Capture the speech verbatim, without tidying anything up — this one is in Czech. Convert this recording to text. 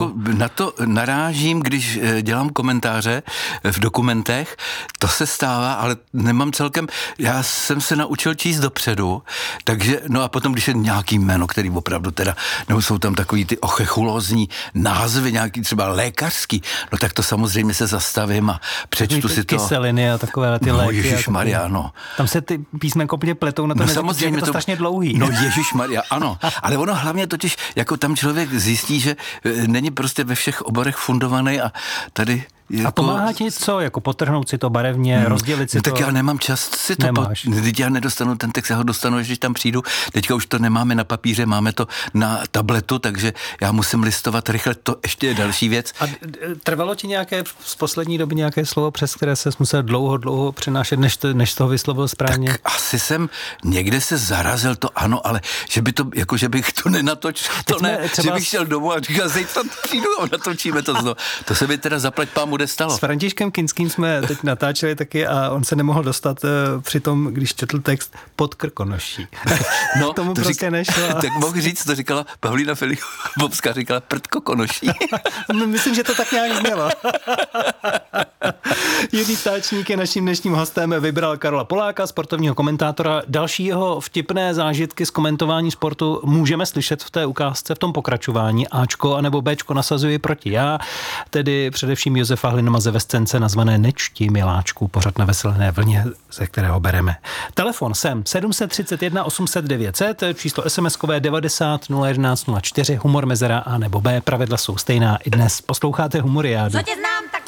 to, na to narážím, když dělám komentáře v dokumentech, to se stává, ale nemám celkem, já jsem se naučil číst dopředu, takže, no a potom, když je nějaký jméno, který opravdu teda, nebo jsou tam takový ty ochechulózní názvy, nějaký třeba lékařský, no tak to samozřejmě se zastavím a přečtu si to. Kyseliny a takové ty no, léky. Ježišmarja, no. Tam se ty písmenka úplně pletou na to, no, nezač, samozřejmě je to, to strašně dlouhý. No Ježišmarja, ano. Ale ono hlavně totiž, jako tam člověk zjistí, že není prostě ve všech oborech fundovaný a tady Jako... A pomáhá ti co? Jako potrhnout si to barevně, hmm. rozdělit si no, to? Tak já nemám čas si to... Nemáš. Po... Teď já nedostanu ten text, já ho dostanu, když tam přijdu. Teďka už to nemáme na papíře, máme to na tabletu, takže já musím listovat rychle, to ještě je další věc. A trvalo ti nějaké z poslední doby nějaké slovo, přes které ses musel dlouho, dlouho přenášet, než to, než toho vyslovil správně? Tak asi jsem někde se zarazil, to ano, ale že by to, jako že bych to nenatočil, to ne, třeba... že bych šel domů a říkal, zítra přijdu a natočíme to znovu. To se by teda zaplať pámu nestalo. S Františkem Kinským jsme teď natáčeli taky a on se nemohl dostat uh, při tom, když četl text pod Krkonoší. No, tomu to prostě řík... nešlo. Tak mohl říct, to říkala Pavlína Filipovská, říkala prdko konoší. Myslím, že to tak nějak znělo. Jiří Stáčník je naším dnešním hostem, vybral Karola Poláka, sportovního komentátora. Další jeho vtipné zážitky z komentování sportu můžeme slyšet v té ukázce, v tom pokračování. Ačko anebo Bčko nasazuji proti já, tedy především Josefa Hlinomaze ve scénce nazvané Nečti miláčku, pořad na Veselé vlně, ze kterého bereme. Telefon sem sedm set třicet jedna osm set devět set, číslo SMSkové devadesát nula jedenáct nula čtyři, humor mezera A nebo B, pravidla jsou stejná i dnes. Posloucháte Humoriádu. Co tě znám, tak